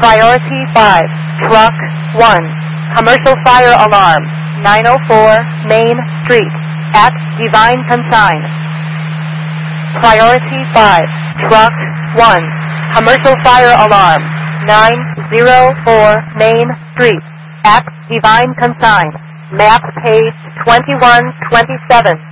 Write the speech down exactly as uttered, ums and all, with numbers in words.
Priority five, Truck one, Commercial Fire Alarm, nine oh four Main Street, at Divine Consign. Priority five, Truck one, Commercial Fire Alarm, nine oh four Main Street, at Divine Consign. Map page twenty-one twenty-seven.